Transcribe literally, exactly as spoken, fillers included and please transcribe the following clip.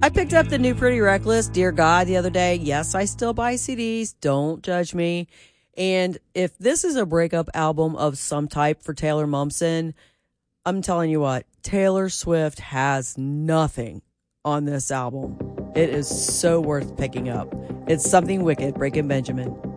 I picked up the new Pretty Reckless, Dear God, the other day. Yes, I still buy C Ds. Don't judge me. And if this is a breakup album of some type for Taylor Momsen, I'm telling you what, Taylor Swift has nothing on this album. It is so worth picking up. It's Something Wicked, Breaking Benjamin.